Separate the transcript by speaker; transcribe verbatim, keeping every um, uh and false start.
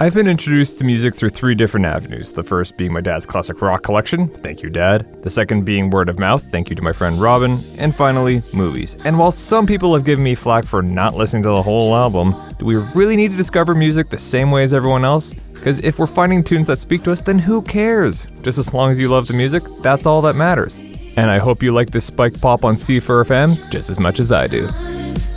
Speaker 1: I've been introduced to music through three different avenues. The first being my dad's classic rock collection, thank you Dad. The second being word of mouth, thank you to my friend Robin. And finally, movies. And while some people have given me flack for not listening to the whole album, do we really need to discover music the same way as everyone else? Because if we're finding tunes that speak to us, then who cares? Just as long as you love the music, that's all that matters. And I hope you like this spike pop on C four F M just as much as I do.